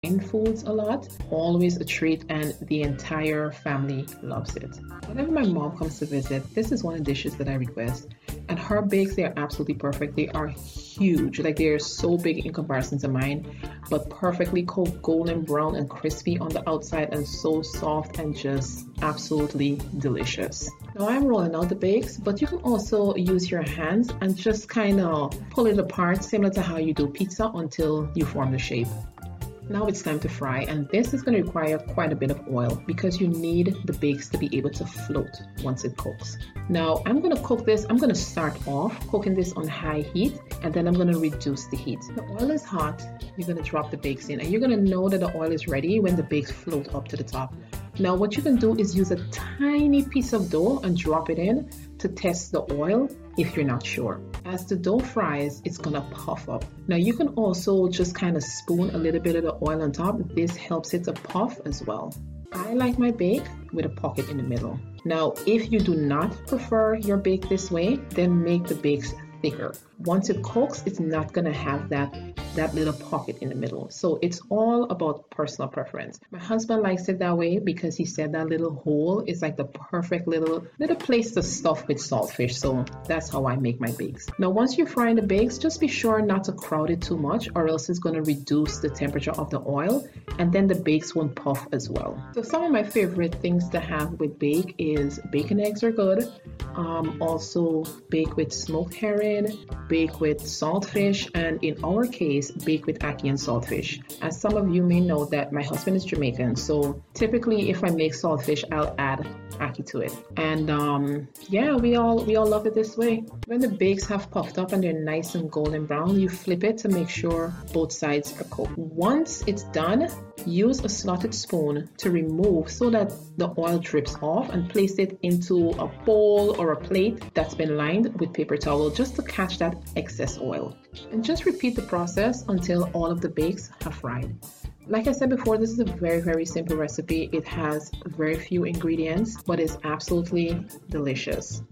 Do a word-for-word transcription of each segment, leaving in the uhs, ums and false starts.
foods a lot. Always a treat, and the entire family loves it. Whenever my mom comes to visit, this is one of the dishes that I request. And her bakes, they are absolutely perfect. They are huge. Like, they are so big in comparison to mine, but perfectly cooked, golden brown and crispy on the outside, and so soft and just absolutely delicious. Now I'm rolling out the bakes, but you can also use your hands and just kind of pull it apart, similar to how you do pizza, until you form the shape. Now it's time to fry, and this is going to require quite a bit of oil because you need the bakes to be able to float once it cooks. Now I'm going to cook this, I'm going to start off cooking this on high heat, and then I'm going to reduce the heat. The oil is hot, you're going to drop the bakes in, and you're going to know that the oil is ready when the bakes float up to the top. Now what you can do is use a tiny piece of dough and drop it in to test the oil if you're not sure. As the dough fries, it's gonna puff up. Now you can also just kind of spoon a little bit of the oil on top. This helps it to puff as well. I like my bake with a pocket in the middle. Now, if you do not prefer your bake this way, then make the bakes thicker. Once it cooks, it's not gonna have that that little pocket in the middle. So it's all about personal preference. My husband likes it that way because he said that little hole is like the perfect little little place to stuff with saltfish. So that's how I make my bakes. Now once you're frying the bakes, just be sure not to crowd it too much, or else it's going to reduce the temperature of the oil, and then the bakes won't puff as well. So some of my favorite things to have with bake is bacon eggs are good. Um, also bake with smoked herring, bake with saltfish, and in our case, bake with ackee and saltfish. As some of you may know that my husband is Jamaican, so typically if I make saltfish, I'll add ackee to it. And um, yeah, we all we all love it this way. When the bakes have puffed up and they're nice and golden brown, you flip it to make sure both sides are cooked. Once it's done, use a slotted spoon to remove so that the oil drips off, and place it into a bowl or a plate that's been lined with paper towel just to catch that excess oil. And just repeat the process until all of the bakes have fried. Like I said before, this is a very, very simple recipe. It has very few ingredients, but is absolutely delicious.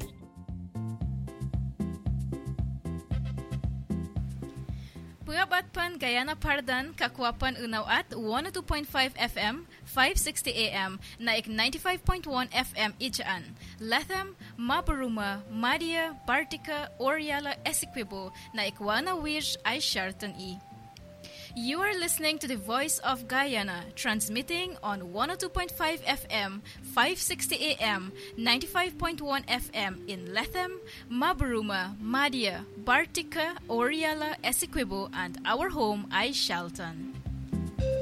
Puyabat pan Guyana Pardan, Kakwapan Unaw at one oh two point five F M, five sixty A M, Naik ninety-five point one F M Ijaan, Lethem, Maburuma, Madia, Bartica, Oriala, Essequibo, Naik Wana Wish, Aishartan E. You are listening to the Voice of Guyana, transmitting on one oh two point five F M, five sixty A M, ninety-five point one F M in Lethem, Maburuma, Madia, Bartica, Oriala, Essequibo, and our home, Aishaltan.